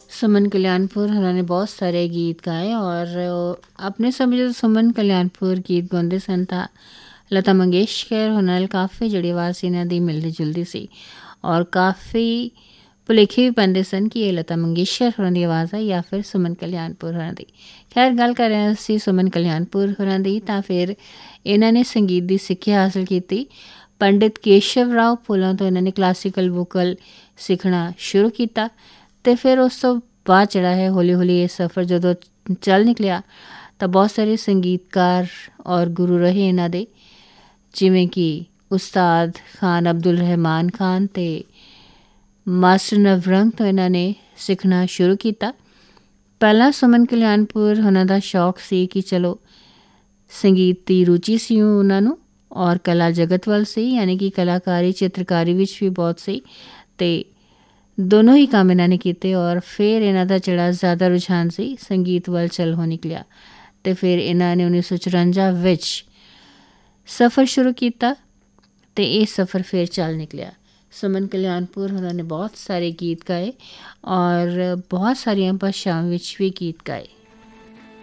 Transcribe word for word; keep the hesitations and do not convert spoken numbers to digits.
सुमन कल्याणपुर होਰਾਂ ਨੇ ਬਹੁਤ ਸਾਰੇ ਗੀਤ ਗਾਏ ਔਰ ਆਪਣੇ ਸਮੇਂ ਜਦੋਂ ਸੁਮਨ ਕਲਿਆਣਪੁਰ ਗੀਤ ਗਾਉਂਦੇ ਸਨ ਤਾਂ ਲਤਾ ਮੰਗੇਸ਼ਕਰ ਹੋਰਾਂ ਨਾਲ ਕਾਫੀ ਜਿਹੜੀ ਆਵਾਜ਼ ਸੀ ਇਹਨਾਂ ਦੀ ਮਿਲਦੀ ਜੁਲਦੀ ਸੀ ਔਰ ਕਾਫੀ ਭੁਲੇਖੇ ਵੀ ਪੈਂਦੇ ਸਨ ਕਿ ਇਹ ਲਤਾ ਮੰਗੇਸ਼ਕਰ ਹੋਰਾਂ ਦੀ ਆਵਾਜ਼ ਹੈ ਜਾਂ ਫਿਰ ਸੁਮਨ ਕਲਿਆਣਪੁਰ ਹੋਰਾਂ ਦੀ। ਖੈਰ ਗੱਲ ਕਰ ਰਹੇ ਅਸੀਂ ਸੁਮਨ ਕਲਿਆਣਪੁਰ ਹੋਰਾਂ ਦੀ ਤਾਂ ਫਿਰ ਇਹਨਾਂ ਨੇ ਸੰਗੀਤ ਦੀ ਸਿੱਖਿਆ ਹਾਸਲ ਕੀਤੀ ਪੰਡਿਤ ਕੇਸ਼ਵ ਰਾਓ ਫੂਲਾਂ ਤੋਂ। ਇਹਨਾਂ ਨੇ ਕਲਾਸੀਕਲ ਵੋਕਲ ਸਿੱਖਣਾ ਸ਼ੁਰੂ ਕੀਤਾ ਅਤੇ ਫਿਰ ਉਸ ਤੋਂ ਬਾਅਦ ਜਿਹੜਾ ਹੈ ਹੌਲੀ ਹੌਲੀ ਇਹ ਸਫ਼ਰ ਜਦੋਂ ਚੱਲ ਨਿਕਲਿਆ ਤਾਂ ਬਹੁਤ ਸਾਰੇ ਸੰਗੀਤਕਾਰ ਔਰ ਗੁਰੂ ਰਹੇ ਇਹਨਾਂ ਦੇ, ਜਿਵੇਂ ਕਿ ਉਸਤਾਦ ਖਾਨ ਅਬਦੁਲ ਰਹਿਮਾਨ ਖਾਨ ਅਤੇ ਮਾਸਟਰ ਨਵਰੰਗ ਤੋਂ ਇਹਨਾਂ ਨੇ ਸਿੱਖਣਾ ਸ਼ੁਰੂ ਕੀਤਾ। ਪਹਿਲਾਂ ਸੁਮਨ ਕਲਿਆਣਪੁਰ ਉਹਨਾਂ ਦਾ ਸ਼ੌਕ ਸੀ ਕਿ ਚਲੋ ਸੰਗੀਤ ਦੀ ਰੁਚੀ ਸੀ ਉਹਨਾਂ ਨੂੰ ਔਰ ਕਲਾ ਜਗਤ ਵੱਲ ਸੀ, ਯਾਨੀ ਕਿ ਕਲਾਕਾਰੀ ਚਿੱਤਰਕਾਰੀ ਵਿੱਚ ਵੀ ਬਹੁਤ ਸੀ ਅਤੇ ਦੋਨੋਂ ਹੀ ਕੰਮ ਇਹਨਾਂ ਨੇ ਕੀਤੇ ਔਰ ਫਿਰ ਇਹਨਾਂ ਦਾ ਜਿਹੜਾ ਜ਼ਿਆਦਾ ਰੁਝਾਨ ਸੀ ਸੰਗੀਤ ਵੱਲ ਚੱਲ ਹੋ ਨਿਕਲਿਆ ਅਤੇ ਫਿਰ ਇਹਨਾਂ ਨੇ ਉੱਨੀ ਸੌ ਚੁਰੰਜਾ ਵਿੱਚ ਸਫ਼ਰ ਸ਼ੁਰੂ ਕੀਤਾ ਅਤੇ ਇਹ ਸਫ਼ਰ ਫਿਰ ਚੱਲ ਨਿਕਲਿਆ। ਸੁਮਨ ਕਲਿਆਣਪੁਰ ਉਹਨਾਂ ਨੇ ਬਹੁਤ ਸਾਰੇ ਗੀਤ ਗਾਏ ਔਰ ਬਹੁਤ ਸਾਰੀਆਂ ਭਾਸ਼ਾਵਾਂ ਵਿੱਚ ਵੀ ਗੀਤ ਗਾਏ।